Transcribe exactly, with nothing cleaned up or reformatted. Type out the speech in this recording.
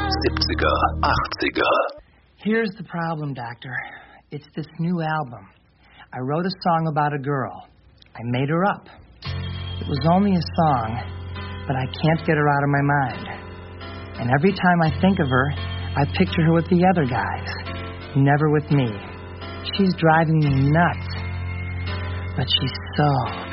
siebziger, achtziger. Here's the problem, Doctor. It's this new album. I wrote a song about a girl. I made her up. It was only a song, but I can't get her out of my mind. And every time I think of her, I picture her with the other guys, never with me. She's driving me nuts, but she's so